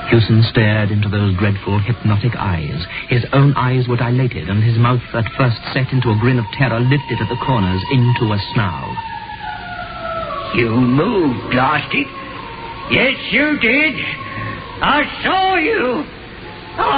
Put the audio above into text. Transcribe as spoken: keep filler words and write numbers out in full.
Hewson stared into those dreadful, hypnotic eyes. His own eyes were dilated, and his mouth, at first set into a grin of terror, lifted at the corners into a snarl. You moved, lost it. Yes, you did. I saw you.